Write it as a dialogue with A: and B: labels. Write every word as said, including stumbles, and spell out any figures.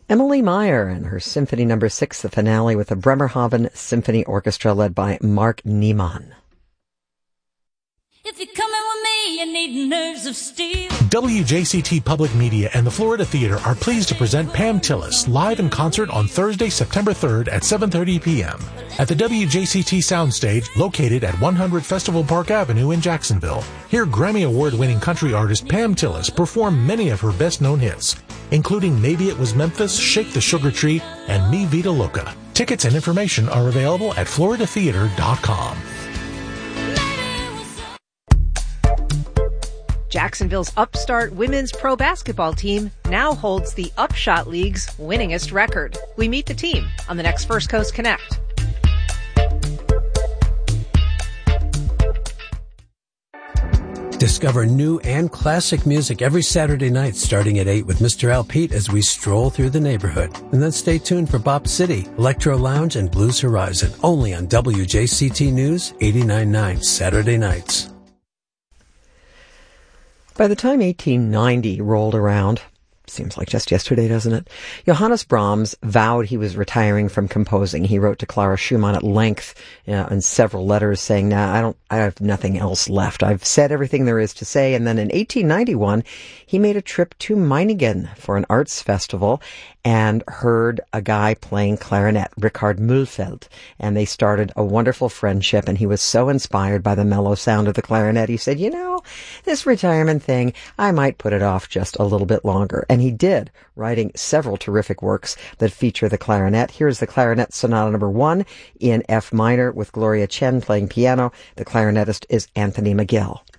A: Emily Meyer and her Symphony Number Six, the finale with the Bremerhaven Symphony Orchestra led by Mark Niemann.
B: If you're coming with me, you need nerves of steel.
C: W J C T Public Media and the Florida Theater are pleased to present Pam Tillis live in concert on Thursday, September third at seven thirty p.m. at the W J C T Soundstage located at one hundred Festival Park Avenue in Jacksonville. Hear Grammy Award-winning country artist Pam Tillis perform many of her best-known hits, including Maybe It Was Memphis, Shake the Sugar Tree, and Mi Vida Loca. Tickets and information are available at florida theater dot com.
D: Jacksonville's upstart women's pro basketball team now holds the Upshot League's winningest record. We meet the team on the next First Coast Connect.
E: Discover new and classic music every Saturday night starting at eight with Mister Al Pete as we stroll through the neighborhood. And then stay tuned for Bop City, Electro Lounge, and Blues Horizon, only on W J C T News eighty-nine point nine Saturday nights.
A: By the time eighteen ninety rolled around, seems like just yesterday, doesn't it? Johannes Brahms vowed he was retiring from composing. He wrote to Clara Schumann at length uh, in several letters saying, nah, I don't, I have nothing else left. I've said everything there is to say. And then in eighteen ninety-one, he made a trip to Meiningen for an arts festival and heard a guy playing clarinet, Richard Mühlfeld, and they started a wonderful friendship, and he was so inspired by the mellow sound of the clarinet, he said, you know, this retirement thing, I might put it off just a little bit longer. And he did, writing several terrific works that feature the clarinet. Here's the Clarinet Sonata Number One in F minor with Gloria Chen playing piano. The clarinetist is Anthony McGill.